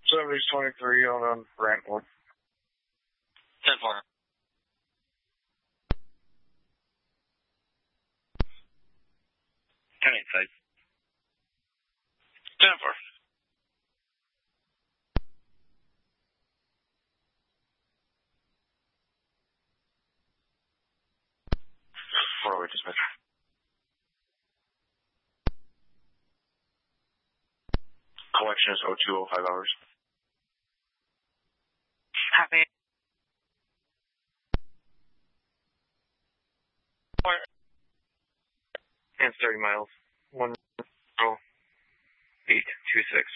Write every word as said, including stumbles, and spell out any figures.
seventies twenty-three on, on Brantwood. ten four. ten eight side. ten four. Four-way dispatch. Collection is oh two oh five hours. Happy. And thirty miles. One oh eight two six.